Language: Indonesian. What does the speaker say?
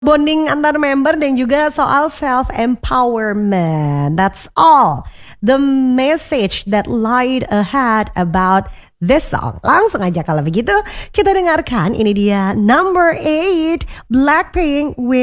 bonding antar member dan juga soal self-empowerment. That's all the message that lied ahead about this song. Langsung aja kalau begitu kita dengarkan. Ini dia number 8 Blackpink with